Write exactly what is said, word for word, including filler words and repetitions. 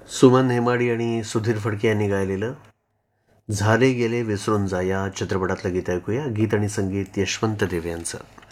सुमन हेमाडी आणि सुधीर फडके यांनी गायलेलं झाले गेले विसरून जा या चित्रपटातलं गीत ऐकूया. गीत आणि संगीत यशवंत देव यांचं.